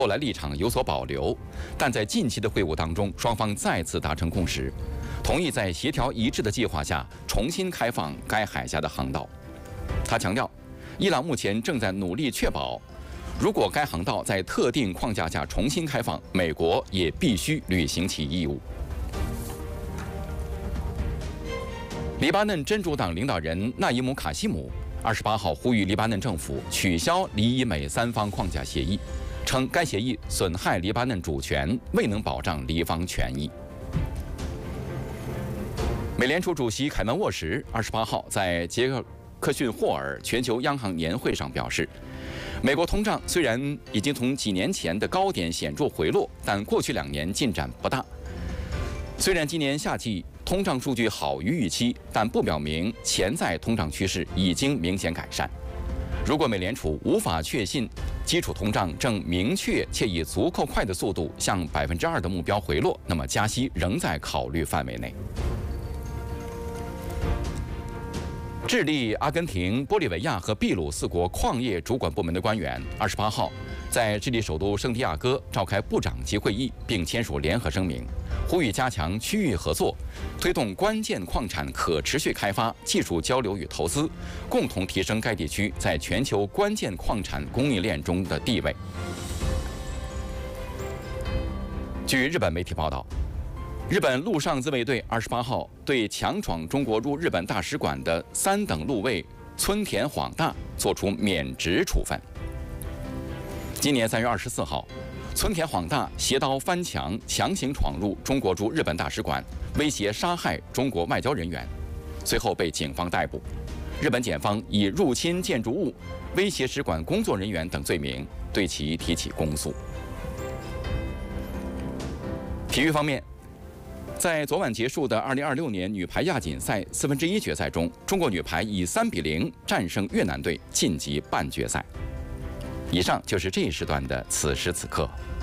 后来立场有所保留，但在近期的会晤当中，双方再次达成共识，同意在协调一致的计划下重新开放该海峡的航道。他强调，伊朗目前正在努力确保，如果该航道在特定框架下重新开放，美国也必须履行其义务。黎巴嫩真主党领导人纳伊姆·卡西姆28号呼吁黎巴嫩政府取消黎以美三方框架协议，称该协议损害黎巴嫩主权，未能保障黎方权益。美联储主席凯文·沃什28号在杰克逊霍尔全球央行年会上表示，美国通胀虽然已经从几年前的高点显著回落，但过去2年进展不大。虽然今年夏季通胀数据好于预期，但不表明潜在通胀趋势已经明显改善。如果美联储无法确信基础通胀正明确且以足够快的速度向2%的目标回落，那么加息仍在考虑范围内。智利、阿根廷、玻利维亚和秘鲁4国矿业主管部门的官员28号在智利首都圣地亚哥召开部长级会议，并签署联合声明，呼吁加强区域合作，推动关键矿产可持续开发、技术交流与投资，共同提升该地区在全球关键矿产供应链中的地位。据日本媒体报道，日本陆上自卫队28号对强闯中国驻日本大使馆的3等陆尉村田晃大作出免职处分。今年3月24号，村田晃大携刀翻墙，强行闯入中国驻日本大使馆，威胁杀害中国外交人员，随后被警方逮捕。日本检方以入侵建筑物、威胁使馆工作人员等罪名对其提起公诉。体育方面，在昨晚结束的2026年女排亚锦赛1/4决赛中，中国女排以3比0战胜越南队，晋级半决赛。以上就是这一时段的此时此刻。